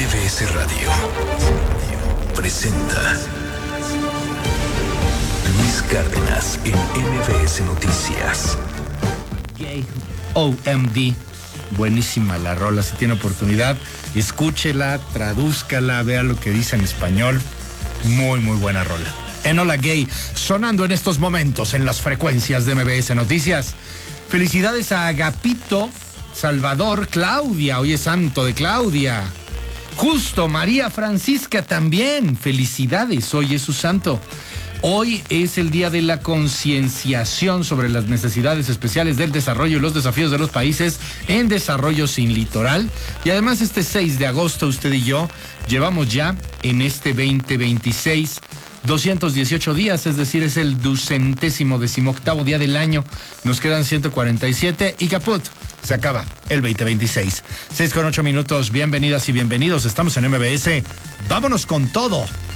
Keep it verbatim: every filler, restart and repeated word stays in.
B S Radio presenta Luis Cárdenas en M B S Noticias. O M D, buenísima la rola. Si tiene oportunidad, escúchela, tradúzcala, vea lo que dice en español. Muy, muy buena rola. Enola Gay, sonando en estos momentos en las frecuencias de M B S Noticias. Felicidades a Agapito, Salvador, Claudia, hoy es santo de Claudia. Justo, María Francisca también, felicidades, hoy es su santo. Hoy es el día de la concienciación sobre las necesidades especiales del desarrollo y los desafíos de los países en desarrollo sin litoral. Y además este seis de agosto usted y yo llevamos ya en este veinte veintiséis doscientos dieciocho días, es decir, es el ducentésimo decimoctavo día del año. Nos quedan ciento cuarenta y siete y caput, se acaba el veinte veintiséis. seis con ocho minutos, bienvenidas y bienvenidos, estamos en M B S. Vámonos con todo.